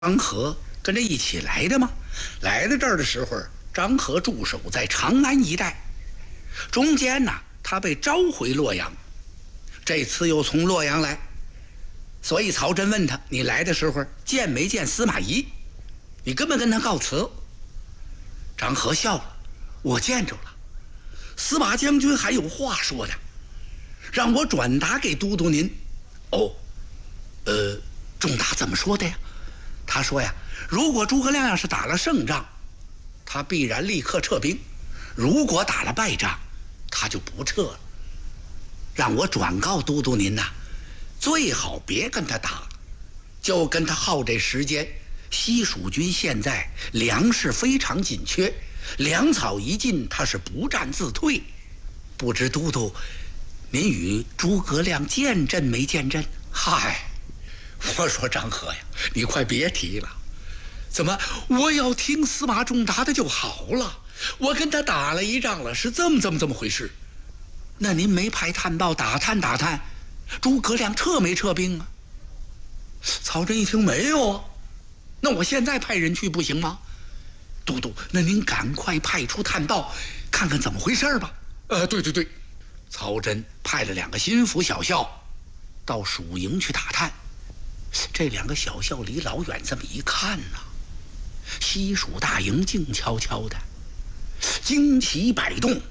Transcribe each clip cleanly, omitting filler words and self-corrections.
张合跟着一起来的吗？来到这儿的时候，张合驻守在长安一带，中间呢，他被召回洛阳，这次又从洛阳来，所以曹真问他：“你来的时候见没见司马懿？你跟没跟他告辞？”张合笑了：“我见着了，司马将军还有话说的，让我转达给都督您。”哦，仲达怎么说的呀？他说呀，如果诸葛亮要是打了胜仗，他必然立刻撤兵；如果打了败仗，他就不撤了。让我转告都督您呐，最好别跟他打，就跟他耗这时间。西蜀军现在粮食非常紧缺，粮草一尽，他是不战自退。不知都督您与诸葛亮见阵没见阵？嗨，我说张合呀，你快别提了，怎么我要听司马仲达的就好了？我跟他打了一仗了，是这么回事。那您没派探报打探，诸葛亮撤没撤兵啊？曹真一听没有啊，那我现在派人去不行吗？都督，那您赶快派出探报，看看怎么回事吧。对，曹真派了2个心腹小校到蜀营去打探。这2个小校离老远这么一看呢，西蜀大营静悄悄的，旌旗摆动，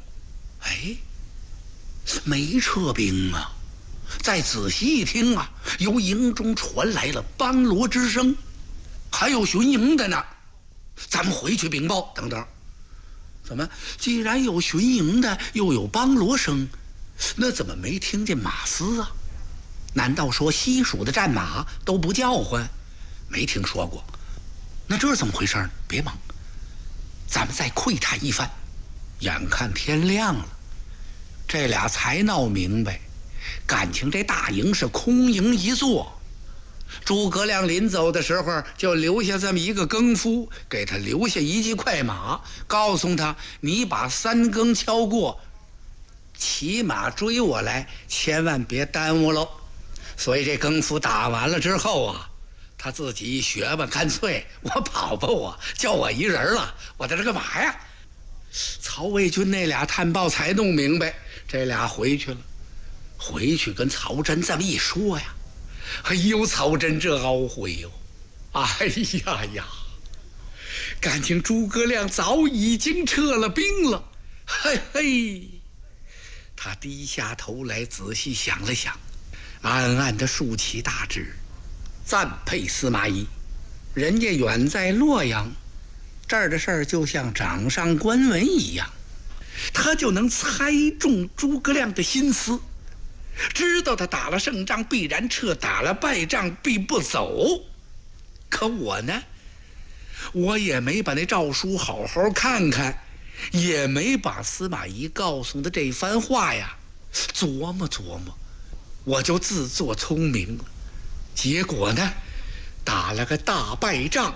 没撤兵啊。再仔细一听啊，由营中传来了梆锣之声，还有巡营的呢。咱们回去禀报。等等，怎么既然有巡营的，又有梆锣声，那怎么没听见马嘶啊？难道说西蜀的战马都不叫唤？没听说过。那这是怎么回事呢？别忙，咱们再窥探一番。眼看天亮了，这俩才闹明白，感情这大营是空营一座。诸葛亮临走的时候就留下这么一个更夫，给他留下一骑快马，告诉他：你把3更敲过，骑马追我来，千万别耽误喽。所以这更夫打完了之后啊，他自己一学吧，干脆我跑吧，我叫我一人了，我在这干嘛呀？曹魏军那俩探报才弄明白，这俩回去了，回去跟曹真这么一说呀，哎呦，曹真这懊悔哟，哎呀，感情诸葛亮早已经撤了兵了，嘿，他低下头来仔细想了想，暗暗地竖起大指，赞佩司马懿。人家远在洛阳，这儿的事儿就像掌上观文一样，他就能猜中诸葛亮的心思，知道他打了胜仗必然撤，打了败仗必不走。可我呢，我也没把那诏书好好看看，也没把司马懿告诉的这番话呀琢磨，我就自作聪明了，结果呢，打了个大败仗。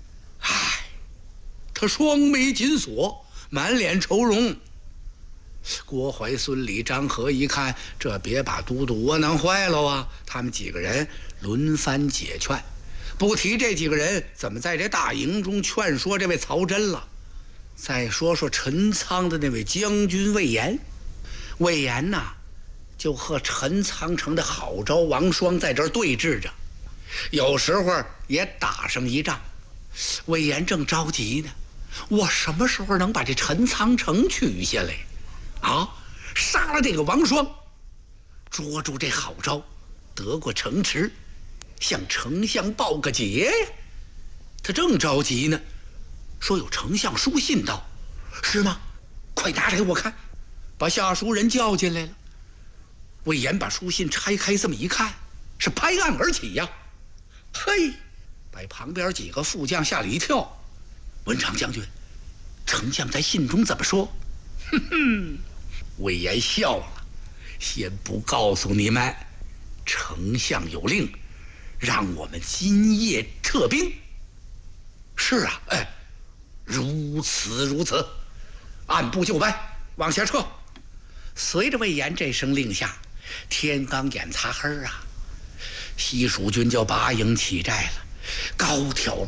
他双眉紧锁，满脸愁容。郭淮、孙礼、张合一看，这别把都督窝囊坏了啊！他们几个人轮番解劝，不提这几个人怎么在这大营中劝说这位曹真了。再说说陈仓的那位将军魏延，魏延呐，就和陈仓城的好招王双在这儿对峙着，有时候也打上一仗。魏延正着急呢，我什么时候能把这陈仓城取下来啊？杀了这个王双，捉住这好招，得过城池，向丞相报个捷呀！他正着急呢，说有丞相书信到。是吗？快拿来我看。把下书人叫进来了。魏延把书信拆开，这么一看，是拍案而起呀！嘿，把旁边几个副将吓了一跳。文长将军，丞相在信中怎么说？魏延笑了，先不告诉你们，丞相有令，让我们今夜撤兵。是啊，如此，按部就班，往下撤。随着魏延这声令下，天刚眼擦黑啊，西蜀军就拔营起寨了。 高挑